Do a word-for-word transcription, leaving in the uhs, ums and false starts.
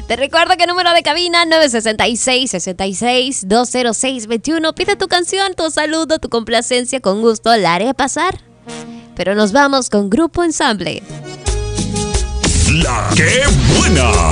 Te recuerdo que número de cabina nueve seis seis, seis seis, dos cero seis, veintiuno. Pide tu canción, tu saludo, tu complacencia. Con gusto la haré pasar. Pero nos vamos con Grupo Ensamble. La que buena.